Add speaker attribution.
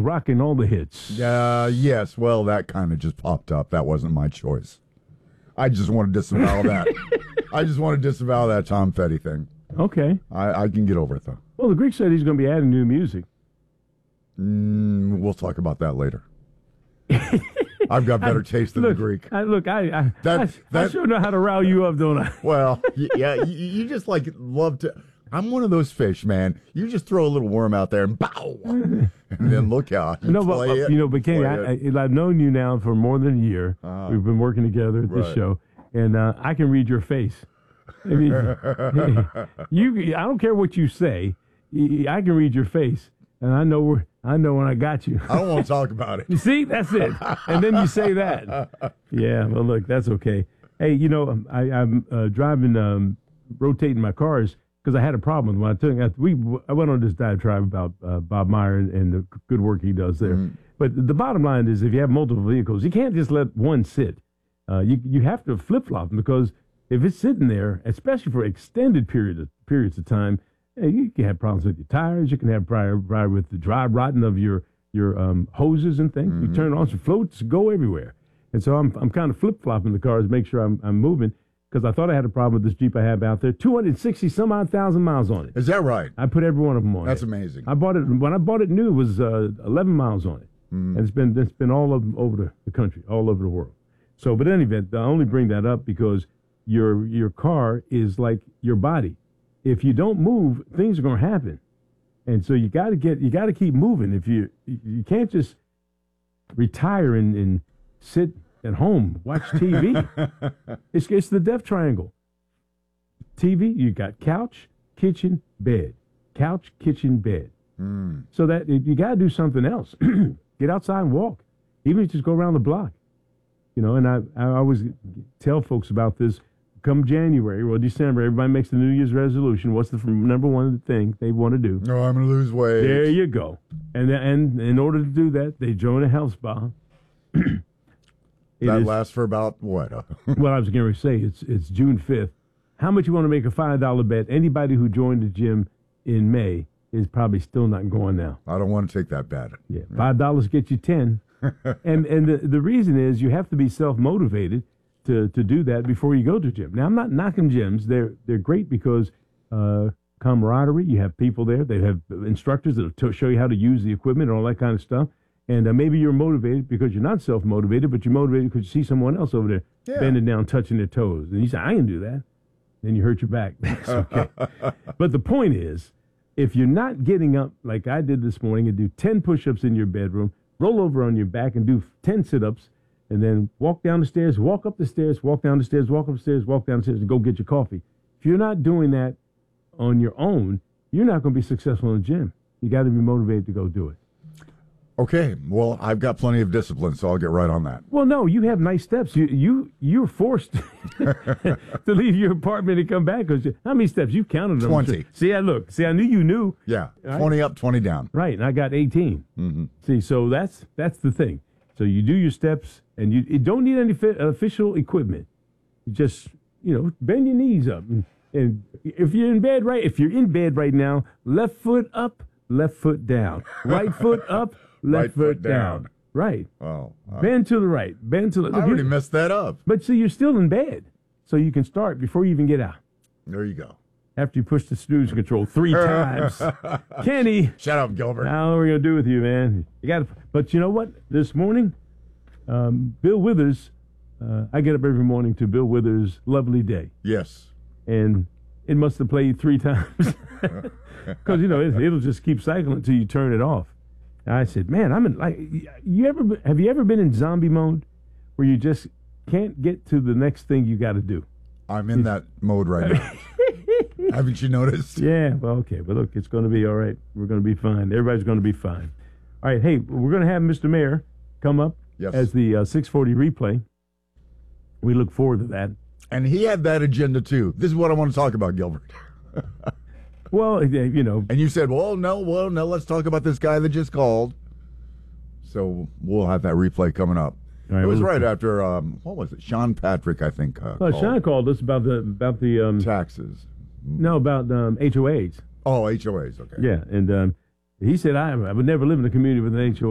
Speaker 1: rocking all the hits.
Speaker 2: Yes. Well, that kind of just popped up. That wasn't my choice. I just want to disavow that. I just want to disavow that Tom Petty thing.
Speaker 1: Okay.
Speaker 2: I can get over it, though.
Speaker 1: Well, the Greek said he's going to be adding new music.
Speaker 2: We'll talk about that later. I've got better taste than the Greek.
Speaker 1: I sure know how to rile you up, don't I?
Speaker 2: Well, yeah, you just love to. I'm one of those fish, man. You just throw a little worm out there and bow, and then look out.
Speaker 1: But Kenny, I've known you now for more than a year. We've been working together at this show, and I can read your face. I mean, I don't care what you say. I can read your face, and I know when I got you.
Speaker 2: I don't want to talk about it.
Speaker 1: You see, that's it. And then you say that. Yeah, well, look, that's okay. Hey, I'm driving, rotating my cars because I had a problem when I went on this diatribe about Bob Meyer and the good work he does there. Mm-hmm. But the bottom line is, if you have multiple vehicles, you can't just let one sit. You have to flip flop them, because if it's sitting there, especially for extended periods of time, you can have problems with your tires. You can have problem with the dry rotting of your hoses and things. Mm-hmm. You turn it on, some floats go everywhere. And so I'm kind of flip flopping the cars, make sure I'm moving, because I thought I had a problem with this Jeep I have out there. 260 some odd thousand miles on it.
Speaker 2: Is that right?
Speaker 1: I put every one of them on.
Speaker 2: That's amazing.
Speaker 1: When I bought it new, it was 11 miles on it, and it's been all over the country, all over the world. So, but in any event, I only bring that up because your car is like your body. If you don't move, things are going to happen, and so you got to keep moving. If you can't just retire and sit at home, watch TV. It's the death triangle. TV, you got couch, kitchen, bed. Couch, kitchen, bed. So that you got to do something else. Get outside and walk, even if you just go around the block. And I always tell folks about this. Come January or December, everybody makes the New Year's resolution. What's the number one thing they want to do?
Speaker 2: No, I'm going to lose weight.
Speaker 1: There you go. And in order to do that, they join a health spa.
Speaker 2: That lasts for about what?
Speaker 1: Well, I was going to say it's June 5th. How much you want to make a $5 bet? Anybody who joined the gym in May is probably still not going now.
Speaker 2: I don't want to take that bet.
Speaker 1: Yeah, $5 gets you 10. and the reason is you have to be self-motivated to do that before you go to the gym. Now, I'm not knocking gyms. They're great because camaraderie. You have people there. They have instructors that will show you how to use the equipment and all that kind of stuff. And maybe you're motivated because you're not self-motivated, but you're motivated because you see someone else over there bending down, touching their toes. And you say, I can do that. Then you hurt your back. That's okay. But the point is, if you're not getting up like I did this morning and do 10 push-ups in your bedroom, roll over on your back and do 10 sit-ups, and then walk down the stairs, walk up the stairs, walk down the stairs, walk up the stairs, walk down the stairs, and go get your coffee. If you're not doing that on your own, you're not going to be successful in the gym. You got to be motivated to go do it.
Speaker 2: Okay, well, I've got plenty of discipline, so I'll get right on that.
Speaker 1: Well, no, you have nice steps. You're forced to leave your apartment and come back. Because how many steps? You've counted them.
Speaker 2: 20.
Speaker 1: See, I knew you knew.
Speaker 2: Yeah,
Speaker 1: right?
Speaker 2: 20 up, 20 down.
Speaker 1: Right, and I got 18.
Speaker 2: Mm-hmm.
Speaker 1: See, so that's the thing. So you do your steps, and you don't need any official equipment. You just, bend your knees up. And if you're in bed right now, left foot up, left foot down. Right foot up, left foot down. Right.
Speaker 2: Oh.
Speaker 1: Bend to the right. Bend to the left.
Speaker 2: I already messed that up.
Speaker 1: But see, you're still in bed. So you can start before you even get out.
Speaker 2: There you go.
Speaker 1: After you push the snooze control 3 times. Kenny.
Speaker 2: Shut up, Gilbert.
Speaker 1: Now what are we going to do with you, man? But you know what? This morning, Bill Withers, I get up every morning to Bill Withers' Lovely Day.
Speaker 2: Yes.
Speaker 1: And it must have played 3 times. Because, it'll just keep cycling until you turn it off. And I said, man, have you ever been in zombie mode where you just can't get to the next thing you got to do?
Speaker 2: I'm in that mode right now. Haven't you noticed?
Speaker 1: Yeah, well, okay. But look, it's going to be all right. We're going to be fine. Everybody's going to be fine. All right, hey, we're going to have Mr. Mayor come up as the 640 replay. We look forward to that.
Speaker 2: And he had that agenda, too. This is what I want to talk about, Gilbert.
Speaker 1: Well,
Speaker 2: And you said, well, no, let's talk about this guy that just called. So we'll have that replay coming up. Right, it was right after, what was it? Sean Patrick, I think.
Speaker 1: Well, Sean called us about the
Speaker 2: taxes.
Speaker 1: No, about HOAs.
Speaker 2: Oh, HOAs, okay.
Speaker 1: Yeah, and he said, I would never live in a community with an HOA.